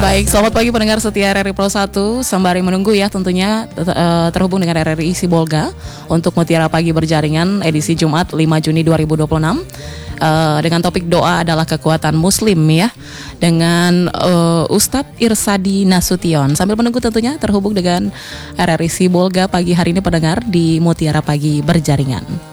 Baik, selamat pagi pendengar setia RRI Pro 1. Sembari menunggu ya tentunya terhubung dengan RRI Sibolga untuk Mutiara Pagi Berjaringan edisi Jumat 5 Juni 2026 dengan topik doa adalah kekuatan muslim ya, dengan Ustadz Irsadi Nasution. Sambil menunggu tentunya terhubung dengan RRI Sibolga pagi hari ini pendengar di Mutiara Pagi Berjaringan.